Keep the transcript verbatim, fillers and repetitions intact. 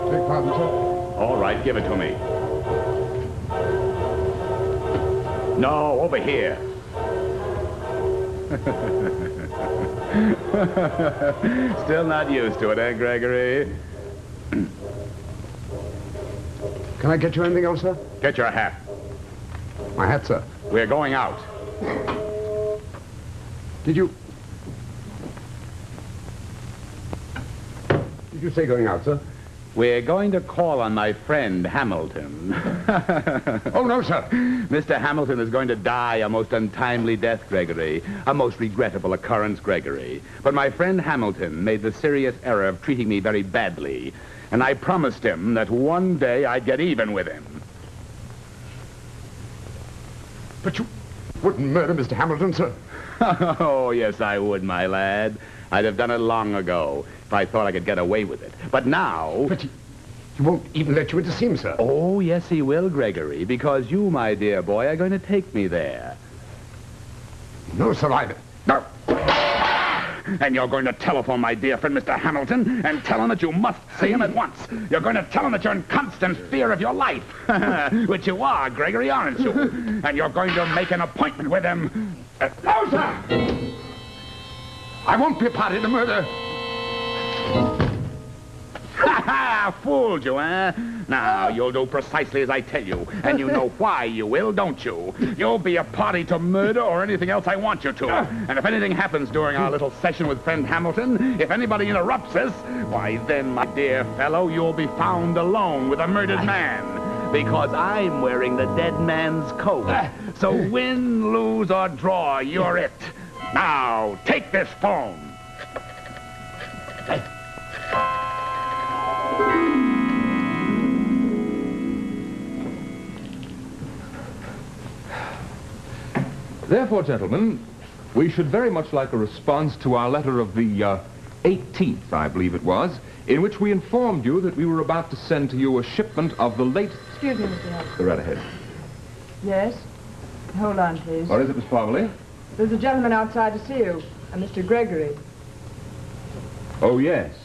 Beg pardon, sir? All right, give it to me. No, over here. Still not used to it, eh, Gregory? Can I get you anything else, sir? Get your hat. My hat, sir. We're going out. Did you... Did you say going out, sir? We're going to call on my friend Hamilton. Oh, no, sir. Mister Hamilton is going to die a most untimely death, Gregory. A most regrettable occurrence, Gregory. But my friend Hamilton made the serious error of treating me very badly. And I promised him that one day I'd get even with him. But you wouldn't murder Mister Hamilton, sir? Oh, yes, I would, my lad. I'd have done it long ago if I thought I could get away with it. But now... But he, he won't even let you in to see him, sir. Oh, yes, he will, Gregory, because you, my dear boy, are going to take me there. No, sir, either. No. And you're going to telephone my dear friend, Mister Hamilton, and tell him that you must see him at once. You're going to tell him that you're in constant fear of your life. Which you are, Gregory, aren't you? And you're going to make an appointment with him. Uh, No, sir! I won't be a party to murder. Ha ha! Fooled you, eh? Now, you'll do precisely as I tell you. And you know why you will, don't you? You'll be a party to murder or anything else I want you to. And if anything happens during our little session with friend Hamilton, if anybody interrupts us, why then, my dear fellow, you'll be found alone with a murdered man. Because I'm wearing the dead man's coat. So win, lose, or draw, you're it. Now, take this phone. Therefore, gentlemen, we should very much like a response to our letter of the uh, eighteenth, I believe it was, in which we informed you that we were about to send to you a shipment of the late... Excuse me, Mister Hunt. The red ahead. Yes? Hold on, please. What is it, Miss Parmalee? There's a gentleman outside to see you, a Mister Gregory. Oh, yes.